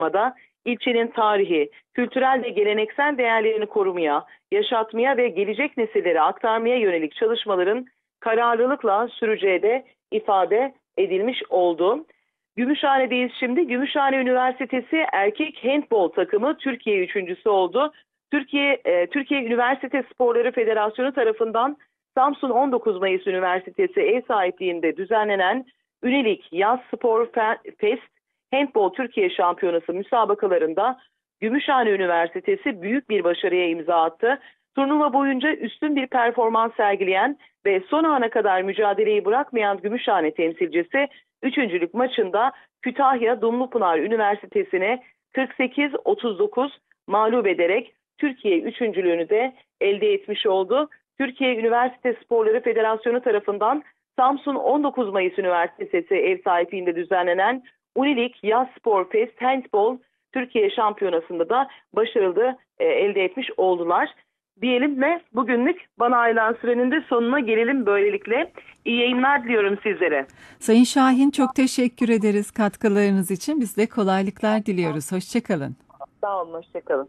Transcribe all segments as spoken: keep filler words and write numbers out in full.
çalışmada ilçenin tarihi, kültürel ve geleneksel değerlerini korumaya, yaşatmaya ve gelecek nesillere aktarmaya yönelik çalışmaların kararlılıkla süreceği de ifade edilmiş oldu. Gümüşhane'deyiz şimdi. Gümüşhane Üniversitesi erkek handbol takımı Türkiye üçüncüsü oldu. Türkiye e, Türkiye Üniversite Sporları Federasyonu tarafından Samsun on dokuz Mayıs Üniversitesi ev sahipliğinde düzenlenen Ünilik Yaz Spor Fest Handbol Türkiye Şampiyonası müsabakalarında Gümüşhane Üniversitesi büyük bir başarıya imza attı. Turnuva boyunca üstün bir performans sergileyen ve son ana kadar mücadeleyi bırakmayan Gümüşhane temsilcisi üçüncülük maçında Kütahya Dumlupınar Üniversitesi'ne kırk sekiz otuz dokuz mağlup ederek Türkiye üçüncülüğünü de elde etmiş oldu. Türkiye Üniversite Sporları Federasyonu tarafından Samsun on dokuz Mayıs Üniversitesi ev sahipliğinde düzenlenen Unilik Yaz Spor Fest Handbol Türkiye Şampiyonası'nda da başarılı e, elde etmiş oldular. Diyelim ve bugünlük bana ayrılan sürenin de sonuna gelelim böylelikle. İyi yayınlar diliyorum sizlere. Sayın Şahin, çok teşekkür ederiz katkılarınız için. Biz de kolaylıklar diliyoruz. Hoşçakalın. Sağ olun, hoşçakalın.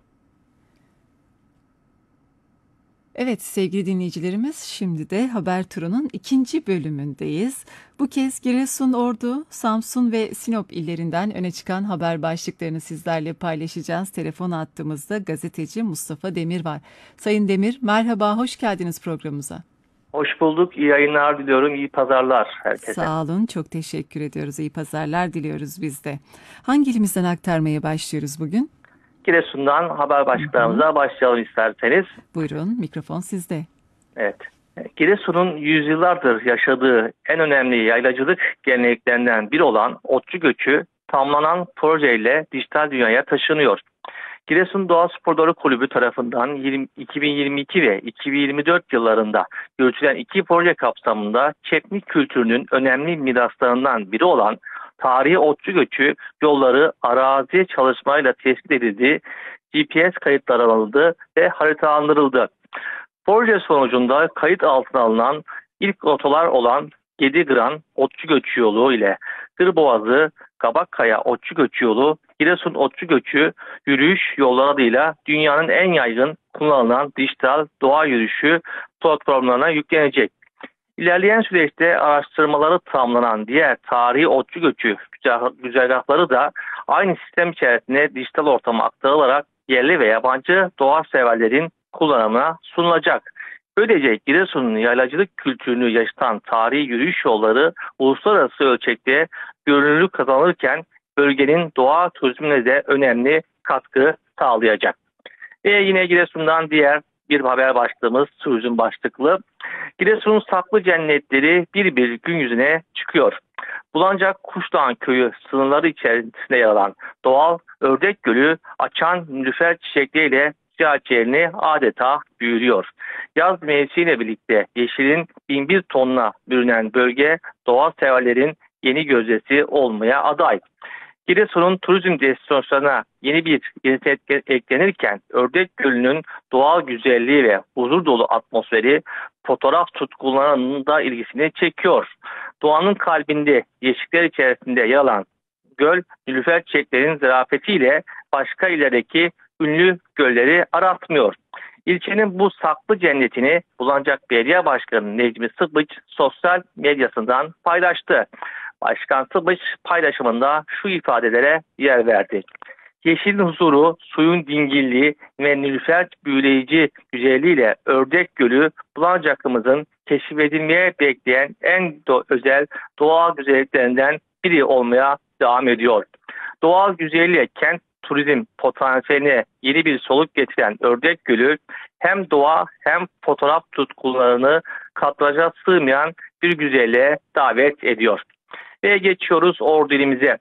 Evet sevgili dinleyicilerimiz, şimdi de Haber Turu'nun ikinci bölümündeyiz. Bu kez Giresun, Ordu, Samsun ve Sinop illerinden öne çıkan haber başlıklarını sizlerle paylaşacağız. Telefon attığımızda gazeteci Mustafa Demir var. Sayın Demir, merhaba, hoş geldiniz programımıza. Hoş bulduk, iyi yayınlar diliyorum, iyi pazarlar herkese. Sağ olun, çok teşekkür ediyoruz, iyi pazarlar diliyoruz biz de. Hangi ilimizden aktarmaya başlıyoruz bugün? Giresun'dan haber başlıklarımıza hı hı. başlayalım isterseniz. Buyurun, mikrofon sizde. Evet. Giresun'un yüzyıllardır yaşadığı en önemli yaylacılık geleneklerinden biri olan otçu göçü tamamlanan projeyle dijital dünyaya taşınıyor. Giresun Doğa Sporları Kulübü tarafından iki bin yirmi iki ve iki bin yirmi dört yıllarında yürütülen iki proje kapsamında Çepnik kültürünün önemli miraslarından biri olan tarihi otçu göçü yolları arazi çalışmayla tespit edildi, G P S kayıtları alındı ve haritalandırıldı. Proje sonucunda kayıt altına alınan ilk rotalar olan Gedigran Otçu Göçü Yolu ile Kırboğazı Kabakkaya Otçu Göçü Yolu, Giresun Otçu Göçü yürüyüş yolları adıyla dünyanın en yaygın kullanılan dijital doğa yürüyüşü platformlarına yüklenecek. İlerleyen süreçte araştırmaları tamamlanan diğer tarihi otçu göçü güzergahları da aynı sistem içerisinde dijital ortama aktarılarak yerli ve yabancı doğa severlerin kullanımına sunulacak. Böylece Giresun'un yaylacılık kültürünü yaşatan tarihi yürüyüş yolları uluslararası ölçekte görünürlük kazanırken bölgenin doğa turizmine de önemli katkı sağlayacak. Ve yine Giresun'dan diğer bir haber başlığımız turizm başlıklı. Giresun'un saklı cennetleri bir bir gün yüzüne çıkıyor. Bulancak Kuşdağan Köyü sınırları içerisinde yer alan doğal Ördek Gölü açan nilüfer çiçekleriyle ziyaretçilerini adeta büyülüyor. Yaz mevsimiyle birlikte yeşilin bin bir tonuna bürünen bölge doğa severlerin yeni gözdesi olmaya aday. Giresun'un turizm destinasyonuna yeni bir yeni eklenirken Ördek Gölü'nün doğal güzelliği ve huzur dolu atmosferi fotoğraf tutkunlarının da ilgisini çekiyor. Doğanın kalbinde yeşillikler içerisinde yer alan göl, nilüfer çiçeklerinin zarafetiyle başka illerdeki ünlü gölleri aratmıyor. İlçenin bu saklı cennetini Bulancak Belediye Başkanı Necmi Sıbıç sosyal medyasından paylaştı. Başkan Sıbıç paylaşımında şu ifadelere yer verdi. Yeşilin huzuru, suyun dingilliği ve nilüfer büyüleyici güzelliğiyle Ördek Gölü Bulancak'ımızın keşfedilmeye bekleyen en do- özel doğal güzelliklerinden biri olmaya devam ediyor. Doğal güzelliğe kent turizm potansiyeline yeni bir soluk getiren Ördek Gölü hem doğa hem fotoğraf tutkularını kadraja sığmayan bir güzelliğe davet ediyor. Ve geçiyoruz Ordu ilimize.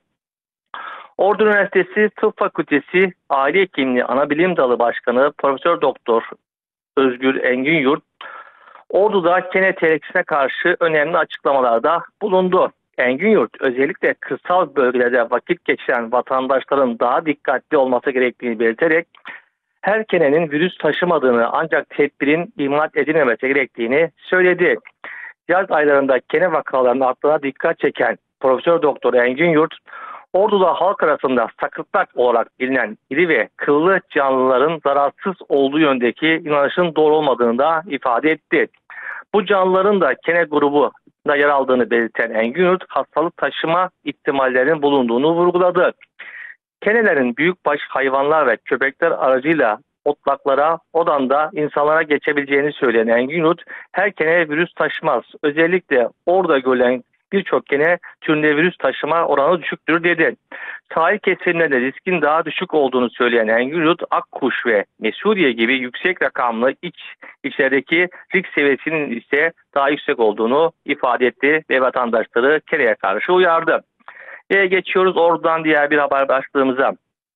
Ordu Üniversitesi Tıp Fakültesi Aile Hekimliği Anabilim Dalı Başkanı Profesör Doktor Özgür Engin Yurt, Ordu'da kene tehlikesine karşı önemli açıklamalarda bulundu. Engin Yurt özellikle kırsal bölgelerde vakit geçiren vatandaşların daha dikkatli olması gerektiğini belirterek her kenenin virüs taşımadığını ancak tedbirin ihmal edilmemesi gerektiğini söyledi. Yaz aylarında kene vakalarının arttığına dikkat çeken Profesör Doktor Engin Yurt, Ordu'da halk arasında sakırtlak olarak bilinen iri ve kıllı canlıların zararsız olduğu yöndeki inanışın doğru olmadığını da ifade etti. Bu canlıların da kene grubunda yer aldığını belirten Engin Yurt, hastalık taşıma ihtimallerinin bulunduğunu vurguladı. Kenelerin büyükbaş hayvanlar ve köpekler aracıyla otlaklara, odan da insanlara geçebileceğini söyleyen Engin Yurt, her kene virüs taşımaz. Özellikle orada görülen birçok kene türünde virüs taşıma oranı düşüktür dedi. Sahil kesimlerinde riskin daha düşük olduğunu söyleyen Engin Yurt, Akkuş ve Mesuriye gibi yüksek rakamlı iç içerideki risk seviyesinin ise daha yüksek olduğunu ifade etti ve vatandaşları keneye karşı uyardı. Ve geçiyoruz Ordu'dan diğer bir haber başlığımıza.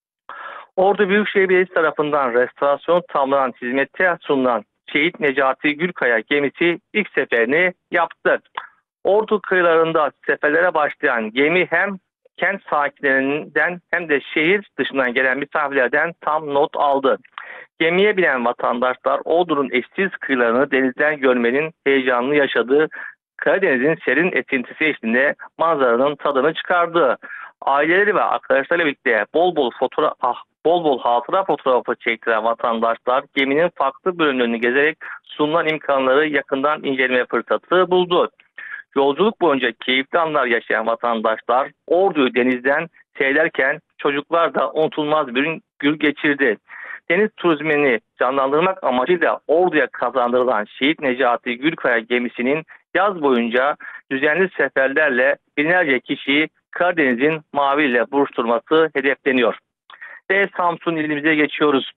Ordu Büyükşehir Belediyesi tarafından restorasyon tamamlanan hizmete sunulan Şehit Necati Gülkaya gemisi ilk seferini yaptı. Ordu kıyılarında seferlere başlayan gemi hem kent sakinlerinden hem de şehir dışından gelen misafirlerden tam not aldı. Gemiye binen vatandaşlar Ordu'nun eşsiz kıyılarını denizden görmenin heyecanını yaşadığı, Karadeniz'in serin esintisi eşliğinde manzaranın tadını çıkardı. Aileleri ve arkadaşlarıyla birlikte bol bol fotoğraf, ah, bol bol hatıra fotoğrafı çektiren vatandaşlar geminin farklı bölümlerini gezerek sunulan imkanları yakından inceleme fırsatı buldu. Yolculuk boyunca keyifli anlar yaşayan vatandaşlar Ordu'yu denizden seyrederken çocuklar da unutulmaz bir gün geçirdi. Deniz turizmini canlandırmak amacıyla Ordu'ya kazandırılan Şehit Necati Gülkaya gemisinin yaz boyunca düzenli seferlerle binlerce kişiyi Karadeniz'in maviyle buluşturması hedefleniyor. Ve Samsun ilimize geçiyoruz.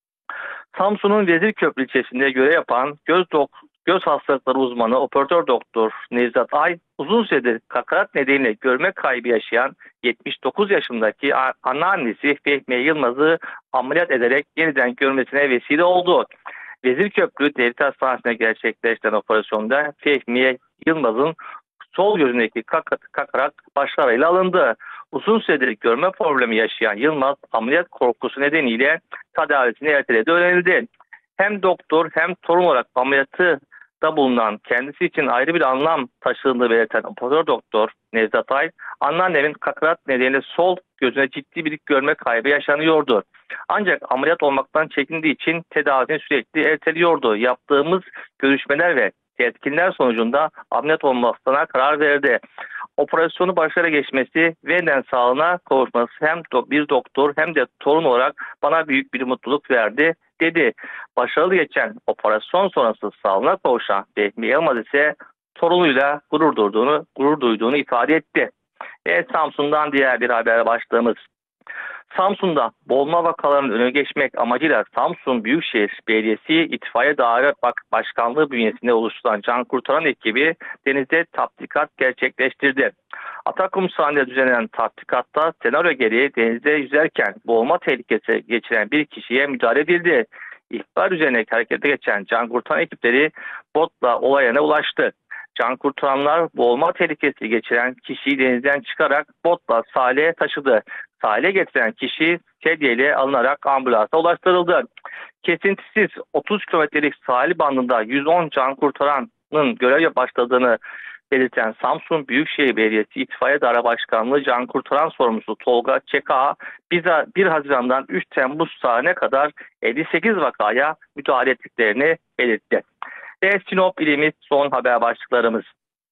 Samsun'un Vezirköprü ilçesinde görev yapan göz, dok- göz hastalıkları uzmanı operatör doktor Nevzat Ay, uzun süredir katarak nedeniyle görme kaybı yaşayan yetmiş dokuz yaşındaki anneannesi Fehmiye Yılmaz'ı ameliyat ederek yeniden görmesine vesile oldu. Vezirköprü Devlet Hastanesi'nde gerçekleştiren operasyonda Fehmiye Yılmaz'ın sol gözündeki katarak başarıyla alındı. Uzun süredir görme problemi yaşayan Yılmaz ameliyat korkusu nedeniyle tedavisini erteledi öğrenildi. Hem doktor hem torun olarak ameliyatı da bulunan kendisi için ayrı bir anlam taşıdığını belirten operatör doktor Nevzat Ay, anneannemin katarat nedeniyle sol gözüne ciddi bir görme kaybı yaşanıyordu. Ancak ameliyat olmaktan çekindiği için tedavisini sürekli erteliyordu. Yaptığımız görüşmeler ve tetkinler sonucunda ameliyat olmasına karar verdi. Operasyonu başarıyla geçmesi ve yeniden sağlığına kavuşması hem bir doktor hem de torun olarak bana büyük bir mutluluk verdi dedi. Başarılı geçen operasyon sonrası sağlığına kavuşan Fehmiye Yılmaz ise torunuyla gurur duyduğunu, gurur duyduğunu ifade etti. Ve Samsun'dan diğer bir haber başlığımız. Samsun'da boğulma vakalarının önüne geçmek amacıyla Samsun Büyükşehir Belediyesi İtfaiye Daire Başkanlığı bünyesinde oluşturulan can kurtaran ekibi denizde tatbikat gerçekleştirdi. Atakum sahilinde düzenlenen tatbikatta senaryo gereği denizde yüzerken boğulma tehlikesi geçiren bir kişiye müdahale edildi. İhbar üzerine harekete geçen can kurtaran ekipleri botla olay yerine ulaştı. Can kurtaranlar boğulma tehlikesi geçiren kişiyi denizden çıkarak botla sahile taşıdı. Sahile getiren kişi sedyeyle alınarak ambulansa ulaştırıldı. Kesintisiz otuz kilometrelik sahil bandında yüz on can kurtaranın görev başladığını belirten Samsun Büyükşehir Belediyesi İtfaiye Daire Başkanlığı Can Kurtaran Sorumlusu Tolga Çeka, bir Haziran'dan üç Temmuz tarihine kadar elli sekiz vakaya müdahale ettiklerini belirtti. Ve Sinop ilimiz son haber başlıklarımız.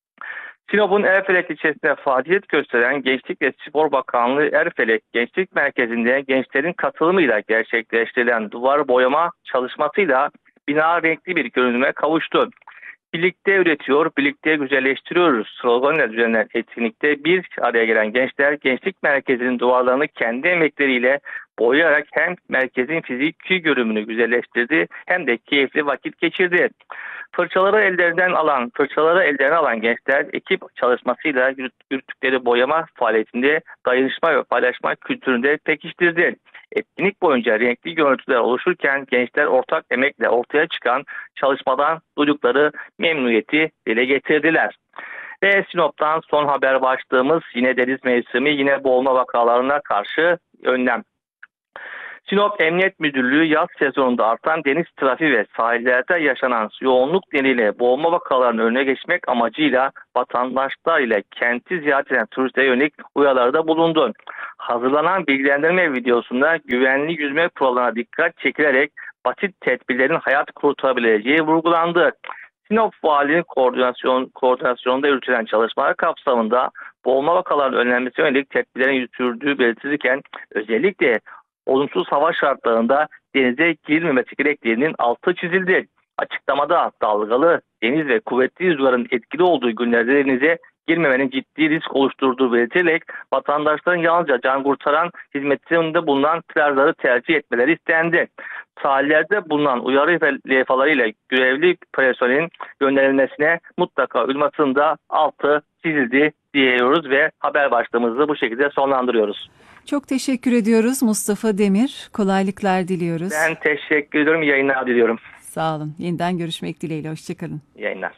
Sinop'un Erfelek ilçesinde faaliyet gösteren Gençlik ve Spor Bakanlığı Erfelek Gençlik Merkezi'nde gençlerin katılımıyla gerçekleştirilen duvar boyama çalışmasıyla bina renkli bir görünüme kavuştu. Birlikte üretiyor, birlikte güzelleştiriyoruz sloganıyla düzenlenen etkinlikte bir araya gelen gençler Gençlik Merkezi'nin duvarlarını kendi emekleriyle boyayarak hem merkezin fiziki görünümünü güzelleştirdi hem de keyifli vakit geçirdi. Fırçaları ellerinden alan, fırçaları ellerine alan gençler ekip çalışmasıyla yürüttükleri boyama faaliyetinde dayanışma ve paylaşma kültüründe pekiştirdi. Etkinlik boyunca renkli görüntüler oluşurken gençler ortak emekle ortaya çıkan çalışmadan duydukları memnuniyeti dile getirdiler. Ve Sinop'tan son haber başlığımız yine deniz mevsimi, yine boğulma vakalarına karşı önlem. Sinop Emniyet Müdürlüğü yaz sezonunda artan deniz trafiği ve sahillerde yaşanan yoğunluk nedeniyle boğulma vakalarının önüne geçmek amacıyla vatandaşlar ile kenti ziyaret eden turistlere yönelik uyarılarda bulundu. Hazırlanan bilgilendirme videosunda güvenli yüzme kurallarına dikkat çekilerek basit tedbirlerin hayat kurtarabileceği vurgulandı. Sinop Valiliğinin koordinasyon, koordinasyonunda yürütülen çalışmalar kapsamında boğulma vakalarının önlenmesine yönelik tedbirlerin sürdüğü belirtilirken özellikle olumsuz hava şartlarında denize girilmemesi gerektiğinin altı çizildi. Açıklamada dalgalı deniz ve kuvvetli rüzgarın etkili olduğu günlerde denize girmemenin ciddi risk oluşturduğu belirtilerek vatandaşların yalnızca can kurtaran hizmetlerinde bulunan plajları tercih etmeleri istendi. Sahillerde bulunan uyarı levhalarıyla görevli personelin gönderilmesine mutlaka uyulmasının da altı çizildi diyoruz ve haber başlığımızı bu şekilde sonlandırıyoruz. Çok teşekkür ediyoruz Mustafa Demir. Kolaylıklar diliyoruz. Ben teşekkür ediyorum. Yayınlar diliyorum. Sağ olun. Yeniden görüşmek dileğiyle. Hoşçakalın. Yayınlar.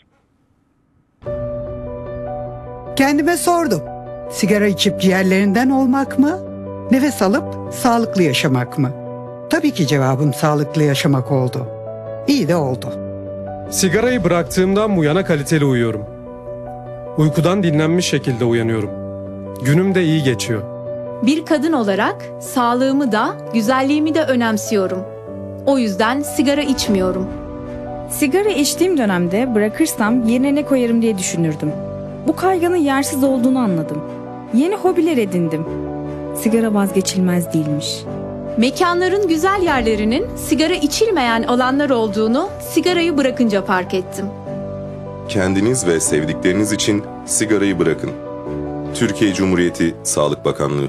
Kendime sordum. Sigara içip ciğerlerinden olmak mı? Nefes alıp sağlıklı yaşamak mı? Tabii ki cevabım sağlıklı yaşamak oldu. İyi de oldu. Sigarayı bıraktığımdan bu yana kaliteli uyuyorum. Uykudan dinlenmiş şekilde uyanıyorum. Günüm de iyi geçiyor. Bir kadın olarak sağlığımı da güzelliğimi de önemsiyorum. O yüzden sigara içmiyorum. Sigara içtiğim dönemde bırakırsam yerine ne koyarım diye düşünürdüm. Bu kaygının yersiz olduğunu anladım. Yeni hobiler edindim. Sigara vazgeçilmez değilmiş. Mekanların güzel yerlerinin sigara içilmeyen alanlar olduğunu sigarayı bırakınca fark ettim. Kendiniz ve sevdikleriniz için sigarayı bırakın. Türkiye Cumhuriyeti Sağlık Bakanlığı.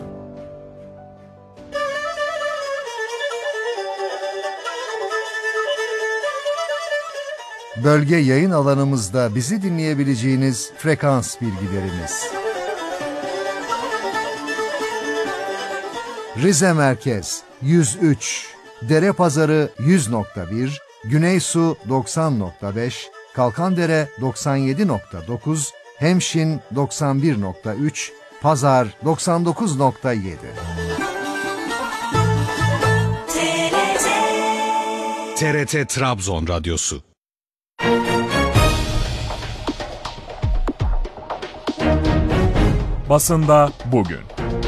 Bölge yayın alanımızda bizi dinleyebileceğiniz frekans bilgilerimiz. Rize Merkez yüz üç, Derepazarı yüz nokta bir, Güneysu doksan nokta beş, Kalkandere doksan yedi nokta dokuz, Hemşin doksan bir nokta üç, Pazar doksan dokuz nokta yedi. T R T Trabzon Radyosu. Basında bugün.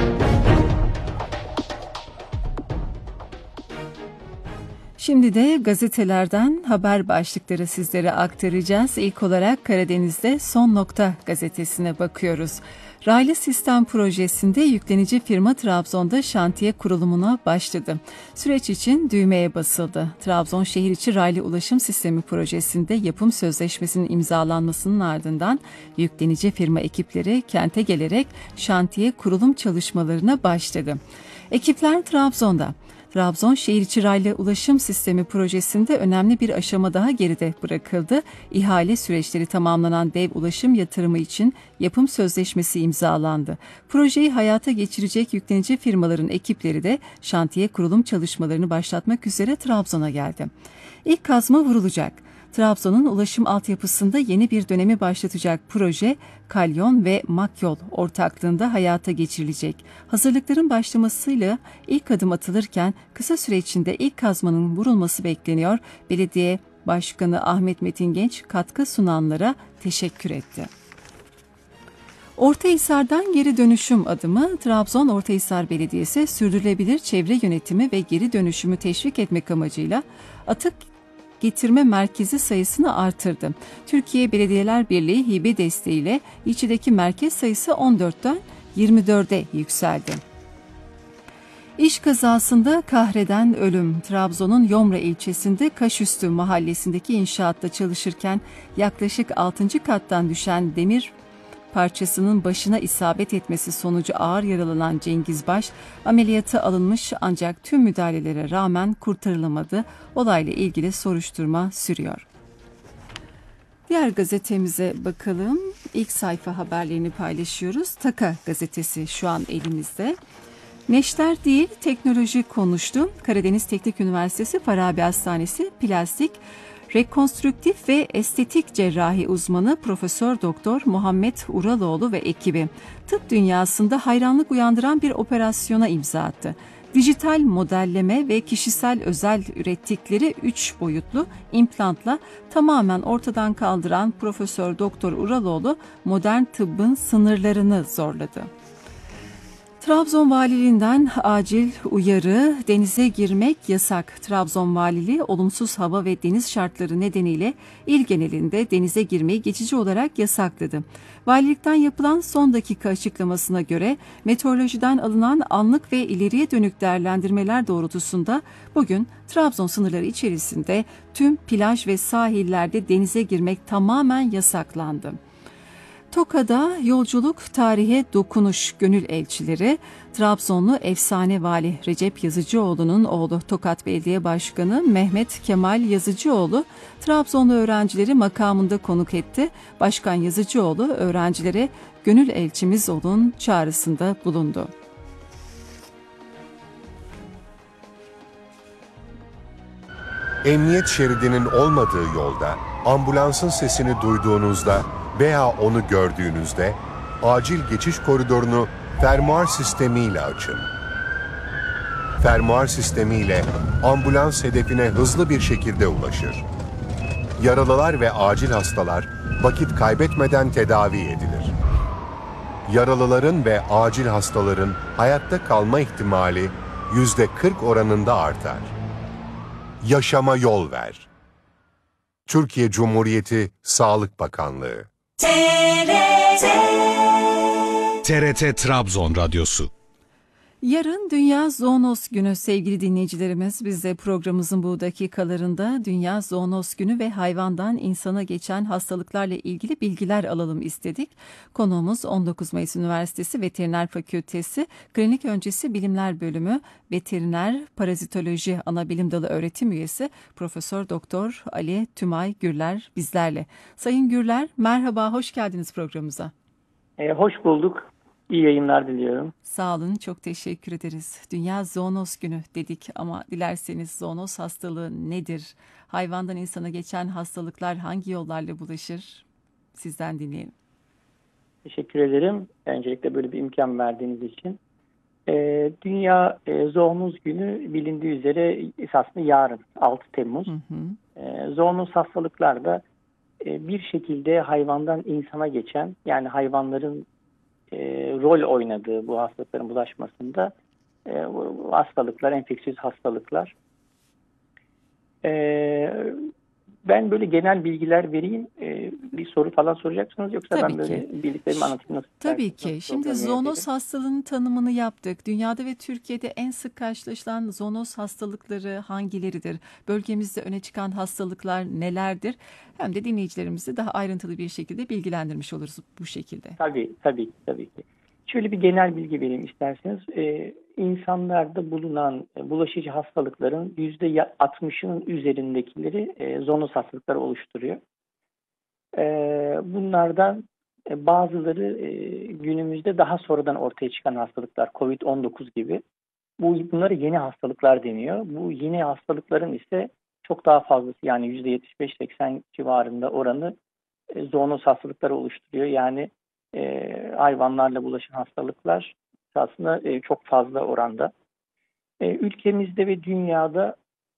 Şimdi de gazetelerden haber başlıkları sizlere aktaracağız. İlk olarak Karadeniz'de Son Nokta gazetesine bakıyoruz. Raylı Sistem projesinde yüklenici firma Trabzon'da şantiye kurulumuna başladı. Süreç için düğmeye basıldı. Trabzon şehir içi raylı ulaşım sistemi projesinde yapım sözleşmesinin imzalanmasının ardından yüklenici firma ekipleri kente gelerek şantiye kurulum çalışmalarına başladı. Ekipler Trabzon'da. Trabzon şehir içi raylı ulaşım sistemi projesinde önemli bir aşama daha geride bırakıldı. İhale süreçleri tamamlanan dev ulaşım yatırımı için yapım sözleşmesi imzalandı. Projeyi hayata geçirecek yüklenici firmaların ekipleri de şantiye kurulum çalışmalarını başlatmak üzere Trabzon'a geldi. İlk kazma vurulacak. Trabzon'un ulaşım altyapısında yeni bir dönemi başlatacak proje, Kalyon ve Makyol ortaklığında hayata geçirilecek. Hazırlıkların başlamasıyla ilk adım atılırken kısa süre içinde ilk kazmanın vurulması bekleniyor. Belediye Başkanı Ahmet Metin Genç katkı sunanlara teşekkür etti. Ortahisar'dan geri dönüşüm adımı Trabzon Ortahisar Belediyesi sürdürülebilir çevre yönetimi ve geri dönüşümü teşvik etmek amacıyla atık getirme merkezi sayısını artırdı. Türkiye Belediyeler Birliği hibe desteğiyle ilçedeki merkez sayısı on dörtten yirmi dörde yükseldi. İş kazasında kahreden ölüm. Trabzon'un Yomra ilçesinde Kaşüstü mahallesindeki inşaatta çalışırken yaklaşık altıncı kattan düşen demir parçasının başına isabet etmesi sonucu ağır yaralanan Cengiz Baş ameliyata alınmış ancak tüm müdahalelere rağmen kurtarılamadı. Olayla ilgili soruşturma sürüyor. Diğer gazetemize bakalım. İlk sayfa haberlerini paylaşıyoruz. Taka gazetesi şu an elimizde. Neşter değil, teknoloji konuştu. Karadeniz Teknik Üniversitesi Farabi Hastanesi Plastik, Rekonstrüktif ve Estetik Cerrahi uzmanı Profesör Doktor Muhammed Uraloğlu ve ekibi tıp dünyasında hayranlık uyandıran bir operasyona imza attı. Dijital modelleme ve kişisel özel ürettikleri üç boyutlu implantla tamamen ortadan kaldıran Profesör Doktor Uraloğlu modern tıbbın sınırlarını zorladı. Trabzon Valiliğinden acil uyarı, denize girmek yasak. Trabzon Valiliği olumsuz hava ve deniz şartları nedeniyle il genelinde denize girmeyi geçici olarak yasakladı. Valilikten yapılan son dakika açıklamasına göre meteorolojiden alınan anlık ve ileriye dönük değerlendirmeler doğrultusunda bugün Trabzon sınırları içerisinde tüm plaj ve sahillerde denize girmek tamamen yasaklandı. Toka'da yolculuk tarihe dokunuş gönül elçileri, Trabzonlu efsane vali Recep Yazıcıoğlu'nun oğlu Tokat Belediye Başkanı Mehmet Kemal Yazıcıoğlu, Trabzonlu öğrencileri makamında konuk etti. Başkan Yazıcıoğlu öğrencilere gönül elçimiz olun çağrısında bulundu. Emniyet şeridinin olmadığı yolda ambulansın sesini duyduğunuzda veya onu gördüğünüzde acil geçiş koridorunu fermuar sistemiyle açın. Fermuar sistemiyle ambulans hedefine hızlı bir şekilde ulaşır. Yaralılar ve acil hastalar vakit kaybetmeden tedavi edilir. Yaralıların ve acil hastaların hayatta kalma ihtimali yüzde kırk oranında artar. Yaşama yol ver. Türkiye Cumhuriyeti Sağlık Bakanlığı. T R T Trabzon Radyosu. Yarın Dünya Zoonoz Günü sevgili dinleyicilerimiz. Biz de programımızın bu dakikalarında Dünya Zoonoz Günü ve hayvandan insana geçen hastalıklarla ilgili bilgiler alalım istedik. Konuğumuz on dokuz Mayıs Üniversitesi Veteriner Fakültesi Klinik Öncesi Bilimler Bölümü Veteriner Parazitoloji Anabilim Dalı Öğretim Üyesi Profesör Doktor Ali Tümay Gürler bizlerle. Sayın Gürler, merhaba, hoş geldiniz programımıza. E, hoş bulduk. İyi yayınlar diliyorum. Sağ olun, çok teşekkür ederiz. Dünya Zoonoz Günü dedik ama dilerseniz zoonoz hastalığı nedir? Hayvandan insana geçen hastalıklar hangi yollarla bulaşır? Sizden dinleyelim. Teşekkür ederim. Öncelikle böyle bir imkan verdiğiniz için. E, Dünya e, Zoonoz Günü bilindiği üzere esasında yarın altı Temmuz. Hı hı. E, zoonoz hastalıklar da e, bir şekilde hayvandan insana geçen, yani hayvanların E, rol oynadığı bu hastalıkların bulaşmasında e, bu hastalıklar, enfeksiyöz hastalıklar. E, ben böyle genel bilgiler vereyim. E, bir soru falan soracaksınız yoksa Tabii ben böyle ki. bildiklerimi anlatayım. Nasıl Tabii ki. Şimdi zoonoz hastalığının tanımını yaptık. Dünyada ve Türkiye'de en sık karşılaşılan zoonoz hastalıkları hangileridir? Bölgemizde öne çıkan hastalıklar nelerdir? Hem de dinleyicilerimizi daha ayrıntılı bir şekilde bilgilendirmiş oluruz bu şekilde. Tabii, tabii, tabii ki. Şöyle bir genel bilgi vereyim isterseniz. Ee, insanlarda bulunan e, bulaşıcı hastalıkların yüzde altmışının üzerindekileri e, zoonoz hastalıkları oluşturuyor. E, bunlardan e, bazıları e, günümüzde daha sonradan ortaya çıkan hastalıklar, kovid on dokuz gibi. Bu bunlara yeni hastalıklar deniyor. Bu yeni hastalıkların ise çok daha fazlası, yani yüzde yetmiş beş seksen civarında oranı e, zoonoz hastalıkları oluşturuyor. Yani e, hayvanlarla bulaşan hastalıklar aslında e, çok fazla oranda. E, ülkemizde ve dünyada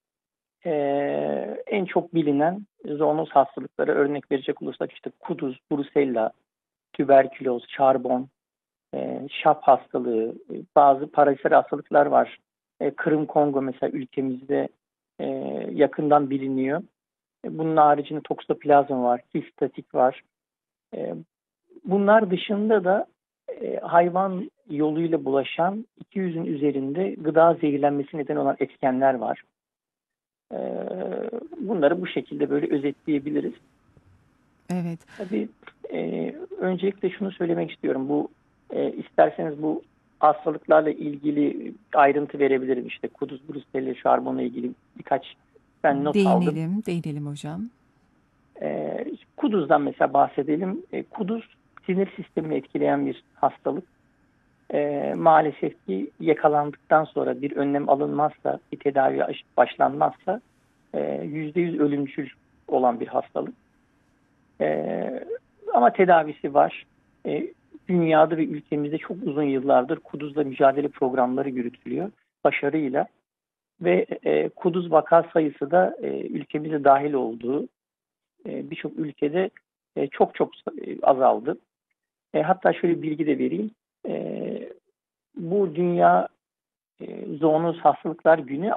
e, en çok bilinen zoonoz hastalıklara örnek verecek olursak işte kuduz, brusella, tüberküloz, şarbon, e, şap hastalığı, e, bazı paraziter hastalıklar var. E, Kırım Kongo mesela ülkemizde e, yakından biliniyor. E, bunun haricinde toksoplazma var, histatik var. E, bunlar dışında da e, hayvan yoluyla bulaşan iki yüzün üzerinde gıda zehirlenmesi neden olan etkenler var. E, bunları bu şekilde böyle özetleyebiliriz. Evet. Tabii e, öncelikle şunu söylemek istiyorum. Bu e, isterseniz bu hastalıklarla ilgili ayrıntı verebilirim. İşte kuduz, brusella, şarbonla ilgili birkaç ben not değinelim, aldım. Değinelim, değinelim hocam. E, kuduzdan mesela bahsedelim. E, kuduz sinir sistemini etkileyen bir hastalık. E, maalesef ki yakalandıktan sonra bir önlem alınmazsa, bir tedavi başlanmazsa e, yüzde yüz ölümcül olan bir hastalık. E, ama tedavisi var. E, dünyada ve ülkemizde çok uzun yıllardır kuduzla mücadele programları yürütülüyor başarıyla. Ve e, kuduz vaka sayısı da e, ülkemize dahil olduğu e, birçok ülkede e, çok çok e, azaldı. E, hatta şöyle bir bilgi de vereyim. E, bu Dünya e, Zoonoz Hastalıklar Günü